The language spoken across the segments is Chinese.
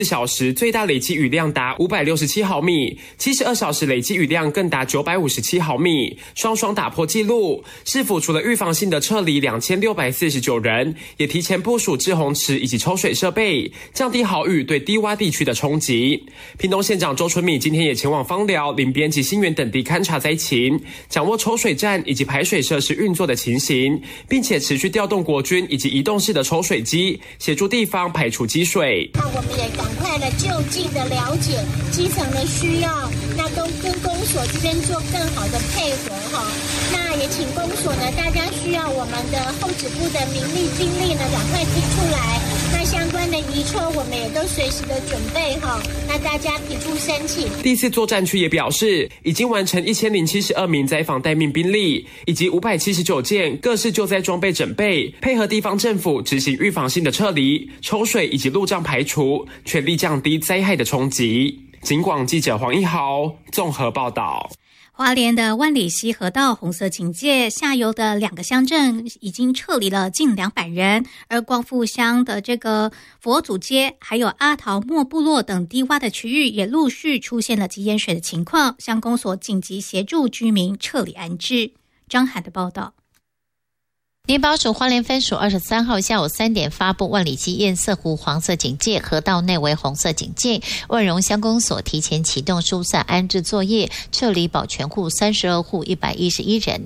小时最大累积雨量达567毫米，72小时累积雨量更达957毫米，双双打破纪录。市府除了预防性的撤离2649人，也提前部署滞洪池以及抽水设备，降低豪雨对低洼地区的冲击。屏东县长周春米今天也前往枋寮、林边及新园等地勘察灾情，掌握抽水站以及排水设施运作的情形，并且持续调动国军以及移动式的抽水机，协助地方排除积水。 那我们也赶快的就近的了解基层的需要，那都跟公所这边做更好的配合哈。那也请公所呢，大家需要我们的后指部的民力精力呢，赶快提出来。那相关的移抽，我们也都随时的准备哈。那大家提出申请。 第四作战区也表示，已经完成1072名灾防待命兵力，以及579件各式救灾装备整备，配合地方政府执行预防性的撤离、抽水以及路障排除，全力降低灾害的冲击。警广记者黄一豪综合报道。 花莲的万里溪河道红色警戒，下游的2个乡镇已经撤离了近200人，而光复乡的这个佛祖街还有阿桃莫部落等低洼的区域也陆续出现了积淹水的情况，乡公所紧急协助居民撤离安置。张涵的报道。 联保署花莲分署23号下午3点发布万里溪堰塞湖黄色警戒，河道内为红色警戒。万荣乡公所提前启动疏散安置作业，撤离保全户32户111人。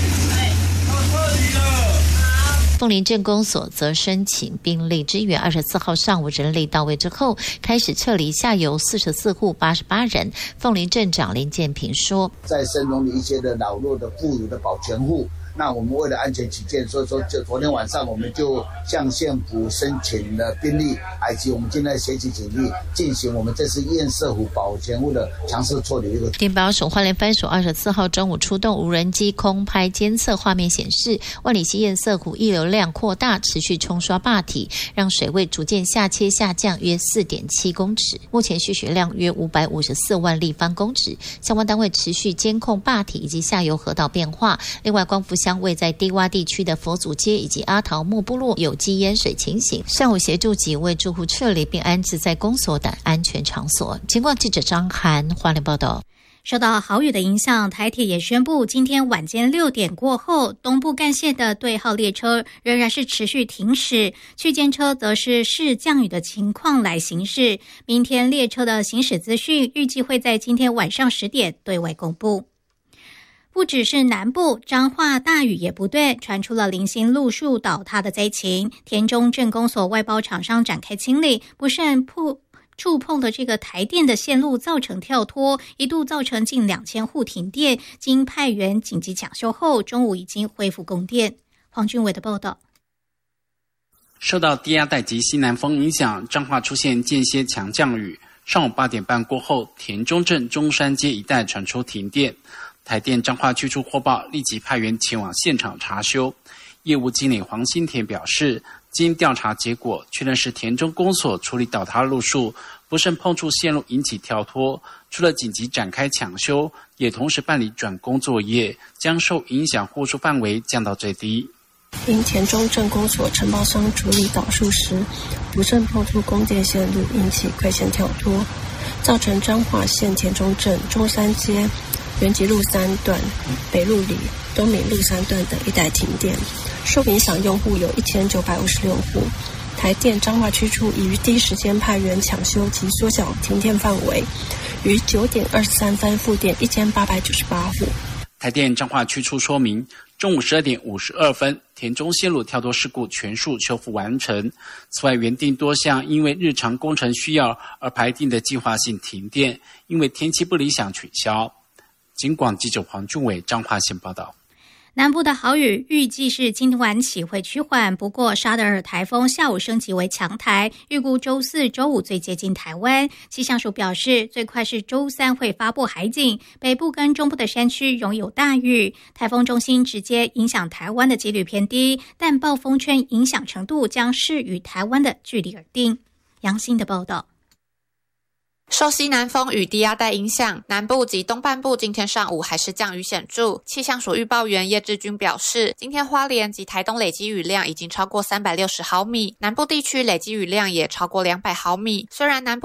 凤林镇公所则申请兵力支援，24号上午人力到位之后，开始撤离下游44户88人。凤林镇长林建平说， 在深农里一些的老弱的妇孺的保全户，那我们为了安全起见，所以说就昨天晚上我们就向县府申请了兵力，以及我们今天携起警力进行我们这次堰塞湖保全户的强势撤离。 联保署花莲分署24号中午出动无人机空拍监测画面显示，万里溪堰塞湖溢流量扩大，持续冲刷坝体，让水位逐渐下降约 4.7 公尺，目前蓄水量约554万立方公尺。相关单位持续监控坝体以及下游河道变化。另外，光复乡位在低洼地区的佛祖街以及阿桃莫部落有积淹水情形，上午协助几位住户撤离并安置在公所等安全场所。警广记者张涵花莲报道。 受到豪雨的影响，台铁也宣布今天晚间6点过后，东部干线的对号列车仍然是持续停驶，区间车则是视降雨的情况来行驶。明天列车的行驶资讯预计会在今天晚上10点对外公布。不只是南部，彰化大雨也不断，传出了零星路树倒塌的灾情。田中镇公所外包厂商展开清理，不慎触碰了这个台电的线路，造成跳脱，一度造成近2000户停电。经派员紧急抢修后，中午已经恢复供电。黄俊伟的报道。 受到低压带及西南风影响，彰化出现间歇强降雨。上午8点半过后，田中镇中山街一带传出停电。台电彰化区处获报，立即派员前往现场查修。业务经理黄新田表示，经调查结果确认是田中公所处理倒塌路树，不慎碰触线路引起跳脱，除了紧急展开抢修，也同时办理转工作业，将受影响户数范围降到最低。 因田中镇公所承包商处理倒树时，不慎碰触供电线路，引起亏线跳脱，造成彰化县田中镇中山街、元吉路3段、北路里、东敏路3段等一带停电，受影响用户有1956户。台电彰化区处已于第一时间派员抢修及缩小停电范围，于9点23分复电1898户。 台电彰化区处说明，中午12点52分，田中线路跳脱事故全数修复完成。此外，原定多项因为日常工程需要而排定的计划性停电，因为天气不理想取消。警广记者黄俊伟彰化县报道。 南部的豪雨预计是今晚起会趋缓，不过沙德尔台风下午升级为强台，预估周4、周5最接近台湾。气象署表示，最快是周3会发布海警，北部跟中部的山区容有大雨。台风中心直接影响台湾的几率偏低，但暴风圈影响程度将视与台湾的距离而定。杨欣的报道。 受西南风与低压带影响，南部及东半部今天上午还是降雨显著。气象署预报员叶志军表示，今天花莲及台东累积雨量已经超过360毫米，南部地区累积雨量也超过200毫米。虽然南部